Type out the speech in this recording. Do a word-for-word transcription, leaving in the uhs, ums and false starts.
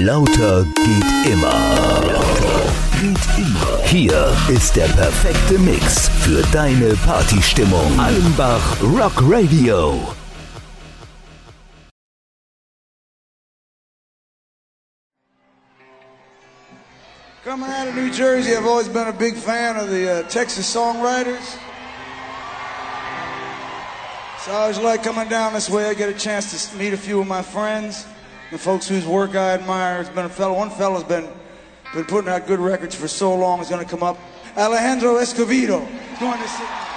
Lauter geht immer. Lauter geht immer. Hier ist der perfekte Mix für deine Partystimmung. Allenbach Rock Radio. Coming out of New Jersey, I've always been a big fan of the uh, Texas songwriters. So I always like coming down this way. I get a chance to meet a few of my friends, the folks whose work I admire. It's been a fellow, one fellow's been been putting out good records for so long. He's going to come up. Alejandro Escovedo. He's going to sing.